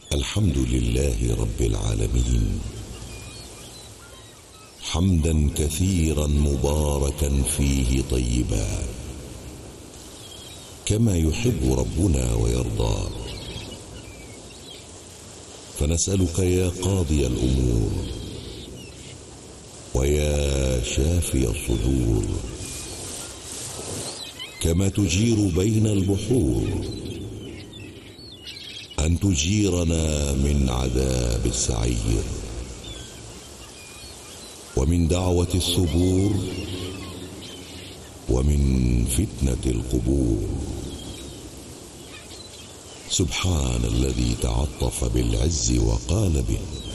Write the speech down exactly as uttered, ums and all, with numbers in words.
الحمد لله رب العالمين، حمدا كثيرا مباركا فيه طيبا، كما يحب ربنا ويرضى. فنسألك يا قاضي الأمور ويا شافي الصدور، كما تجير بين البحور، أن تجيرنا من عذاب السعير، ومن دعوة الثبور، ومن فتنة القبور. سبحان الذي تعطف بالعز وقال به: